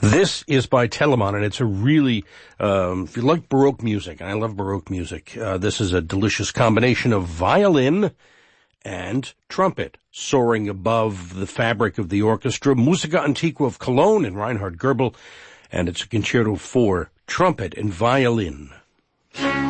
This is by Telemann, and it's a really, if you like Baroque music, and I love Baroque music, this is a delicious combination of violin and trumpet soaring above the fabric of the orchestra. Musica Antiqua of Cologne and Reinhard Goebel, and it's a concerto for trumpet and violin.